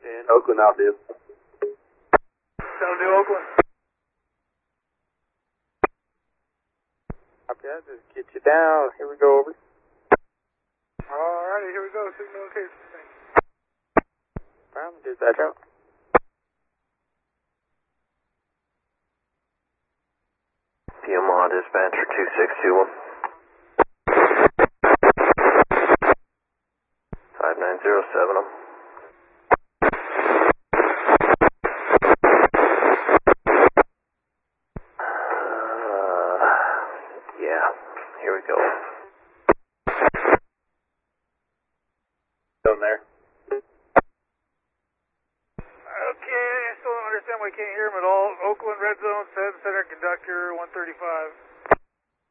Oakland, I'll do. That'll do, Oakland. Copy that, just get you down. Here we go, over. Alrighty, here we go. Signal location. Brown, dispatch out. PMA dispatcher 2621. 5907 them. Yeah, here we go. Down there. Okay, I still don't understand why I can't hear him at all. Oakland, red zone, center conductor, 135.